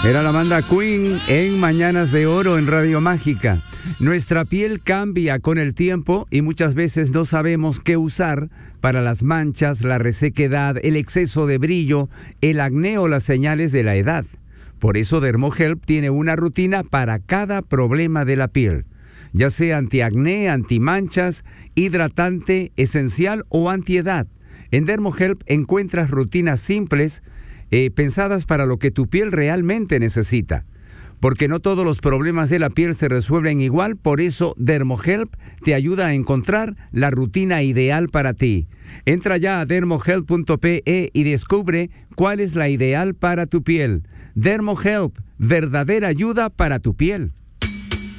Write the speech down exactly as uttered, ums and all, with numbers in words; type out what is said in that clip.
Era la banda Queen en Mañanas de Oro en Radio Mágica. Nuestra piel cambia con el tiempo y muchas veces no sabemos qué usar para las manchas, la resequedad, el exceso de brillo, el acné o las señales de la edad. Por eso DermoHelp tiene una rutina para cada problema de la piel, ya sea antiacné, antimanchas, hidratante, esencial o antiedad. En DermoHelp encuentras rutinas simples eh, pensadas para lo que tu piel realmente necesita. Porque no todos los problemas de la piel se resuelven igual, por eso DermoHelp te ayuda a encontrar la rutina ideal para ti. Entra ya a dermohelp punto pe y descubre cuál es la ideal para tu piel. DermoHelp, verdadera ayuda para tu piel.